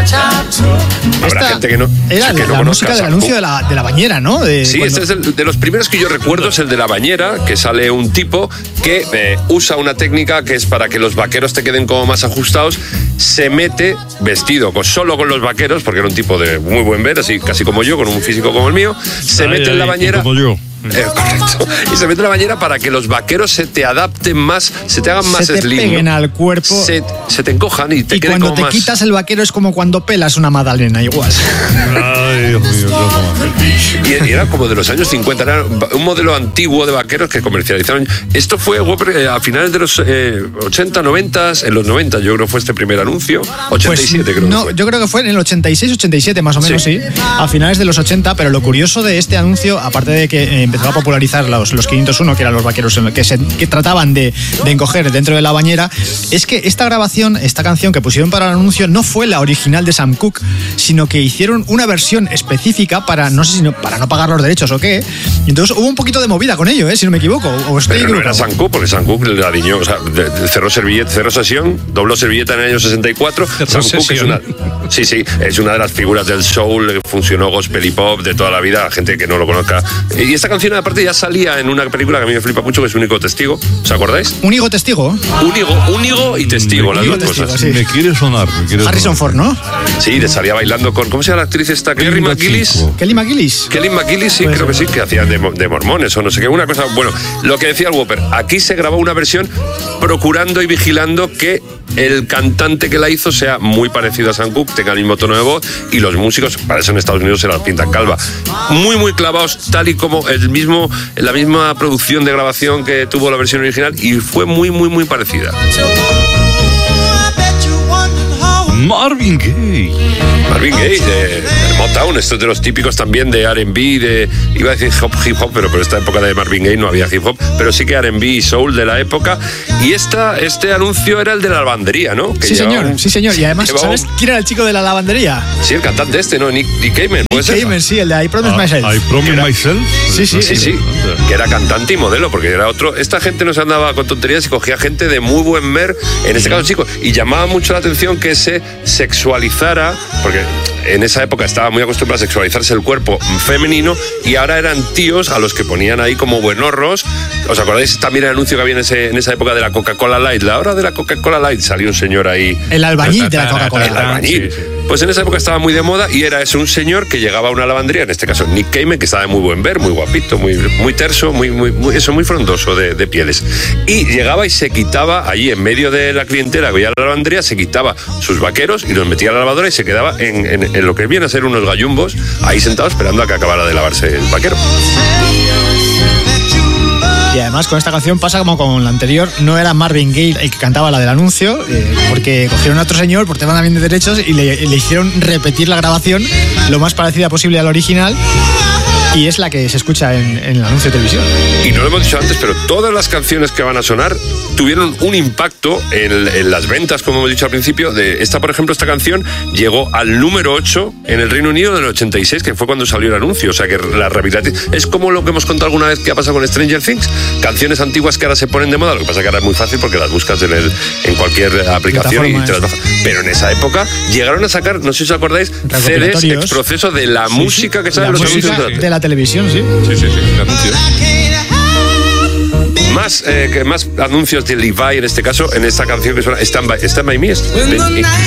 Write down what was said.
Habrá gente que no. Era que no la música del anuncio de la bañera, ¿no? Sí, este es de los primeros que yo recuerdo, es el de la bañera, que sale un tipo que usa una técnica que es para que los vaqueros te queden como más ajustados. Se mete vestido solo con los vaqueros, porque era un tipo de muy buen ver, así casi como yo, con un físico como el mío. Se mete en la bañera. Como yo. Correcto. Y se mete en la bañera para que los vaqueros se te adapten más, se te hagan más se te slim, peguen ¿no? Se te encojan y te queden como más. Y cuando te quitas el vaquero es como cuando pelas una magdalena, igual. Ay, Dios mío, y era como de los años 50, era un modelo antiguo de vaqueros que comercializaron. Esto fue a finales de los 80, 90, en los 90 yo creo que fue este primer anuncio, 87 pues, creo no, que fue. Yo creo que fue en el 86, 87 más o menos, sí, a finales de los 80, pero lo curioso de este anuncio, aparte de que empezó a popularizar los 501, que eran los vaqueros que trataban de encoger dentro de la bañera, es que esta canción que pusieron para el anuncio no fue la original de Sam Cooke, sino que hicieron una versión específica para no pagar los derechos o qué. Y entonces hubo un poquito de movida con ello, si no me equivoco. Pero no era Sam Cooke, porque Sam Cooke le adiñó, o sea, cerró sesión, dobló servilleta en el año 64. Sam Cooke es una de las figuras del soul, que funcionó gospel y pop de toda la vida, la gente que no lo conozca. Y esta canción aparte ya salía en una película que a mí me flipa mucho, que es Único Testigo. ¿Os acordáis? ¿Único Testigo? Únigo y Testigo, las dos cosas. Sí. Me quiere sonar. Harrison Ford, ¿no? Sí, salía bailando con... ¿Cómo se llama la actriz esta? Kelly McGillis. Kelly McGillis, sí, creo que sí, que hacía de mormones o no sé qué. Una cosa... Bueno, lo que decía el Whopper, aquí se grabó una versión procurando y vigilando que el cantante que la hizo sea muy parecido a Sam Cooke, tenga el mismo tono de voz, y los músicos, para eso en Estados Unidos se las pintan calva. Muy, muy clavados, tal y como la misma producción de grabación que tuvo la versión original, y fue muy, muy, muy parecida. Marvin Gaye de Motown, esto es de los típicos también de R&B, iba a decir hip hop, pero por esta época de Marvin Gaye no había hip hop, pero sí que R&B y soul de la época. Y este anuncio era el de la lavandería, ¿no? Que sí, señor. Y además, ¿sabes quién era el chico de la lavandería? Sí, el cantante ¿no? Nick Cayman. Nick Cayman, sí, el de I Promise Myself. I Promise Myself. Sí. Que era cantante y modelo, porque era otro. Esta gente no se andaba con tonterías y cogía gente de muy buen ver, en este caso chicos, y llamaba mucho la atención que se sexualizara, porque en esa época estaba muy acostumbrado a sexualizarse el cuerpo femenino, y ahora eran tíos a los que ponían ahí como buenorros. ¿Os acordáis también el anuncio que había en esa época de la Coca-Cola Light? La hora de la Coca-Cola Light, salió un señor ahí. El albañil de la Coca-Cola. El albañil. Sí. Pues en esa época estaba muy de moda, y era un señor que llegaba a una lavandería, en este caso Nick Cayman, que estaba de muy buen ver, muy guapito, muy terso, muy frondoso de pieles. Y llegaba y se quitaba allí en medio de la clientela que veía la lavandería, se quitaba sus vaqueros y los metía a la lavadora y se quedaba en lo que viene a ser unos gallumbos, ahí sentado esperando a que acabara de lavarse el vaquero. Y además con esta canción pasa como con la anterior, no era Marvin Gaye el que cantaba la del anuncio, porque cogieron a otro señor por tema también de derechos y le hicieron repetir la grabación lo más parecida posible al original. Y es la que se escucha en el anuncio de televisión. Y no lo hemos dicho antes, pero todas las canciones que van a sonar tuvieron un impacto en las ventas, como hemos dicho al principio. Por ejemplo, esta canción llegó al número 8 en el Reino Unido del 86, que fue cuando salió el anuncio. O sea que la rehabilitación es como lo que hemos contado alguna vez que ha pasado con Stranger Things. Canciones antiguas que ahora se ponen de moda. Lo que pasa es que ahora es muy fácil porque las buscas en cualquier aplicación y te las bajas. Pero en esa época llegaron a sacar, no sé si os acordáis, CDs ex proceso de la música que sale en los anuncios de la televisión, sí. Sí, anuncios. Más anuncios de Levi en este caso, en esta canción que suena Stand By Me.